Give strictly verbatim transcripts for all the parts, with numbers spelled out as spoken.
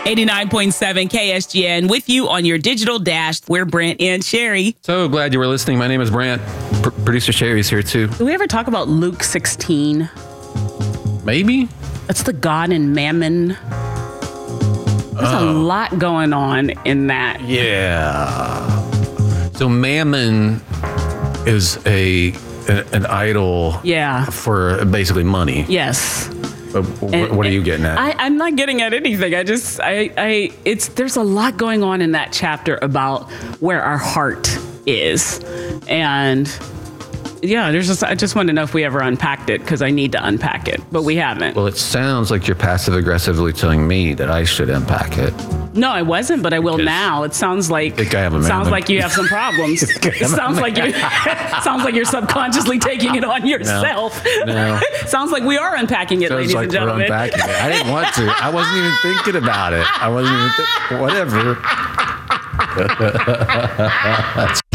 eighty-nine point seven K S G N with you on your digital dash. We're Brent and Sherry. So glad you were listening. My name is Brent. P- Producer Sherry's here too. Did we ever talk about Luke sixteen? Maybe. That's the God and Mammon. There's Oh. a lot going on in that. Yeah. So Mammon is a an, an idol. Yeah. For basically money. Yes. Uh, wh- And- what are you getting at? I, I'm not getting at anything. I just, I, I, it's, there's a lot going on in that chapter about where our heart is. And yeah, there's just, I just want to know if we ever unpacked it because I need to unpack it, but we haven't. Well, it sounds like you're passive aggressively telling me that I should unpack it. No, I wasn't, but I will Because now. It sounds like, think I have a it sounds mammon. like you have some problems. It sounds like you, sounds like you're subconsciously taking it on yourself. No. Sounds like we are unpacking it, Sounds ladies like and we're gentlemen. unpacking it. I didn't want to. I wasn't even thinking about it. I wasn't even. Th- whatever.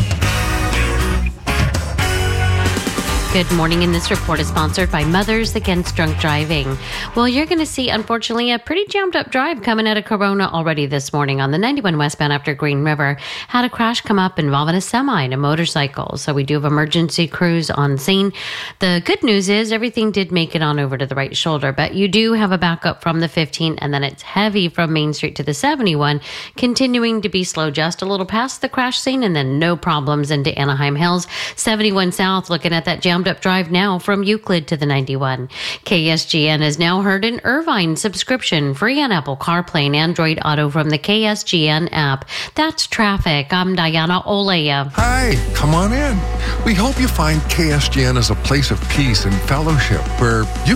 Good morning, and this report is sponsored by Mothers Against Drunk Driving. Well, you're going to see, unfortunately, a pretty jammed up drive coming out of Corona already this morning on the ninety-one westbound after Green River. Had a crash come up involving a semi and a motorcycle. So we do have emergency crews on scene. The good news is everything did make it on over to the right shoulder, but you do have a backup from the fifteen, and then it's heavy from Main Street to the seventy-one, continuing to be slow just a little past the crash scene, and then no problems into Anaheim Hills. seventy-one South, looking at that jammed up drive now from Euclid to the ninety-one. K S G N is now heard in Irvine, subscription free on Apple CarPlay and Android Auto from the K S G N app. That's traffic. I'm Diana Olea. Hi, come on in. We hope you find K S G N as a place of peace and fellowship where you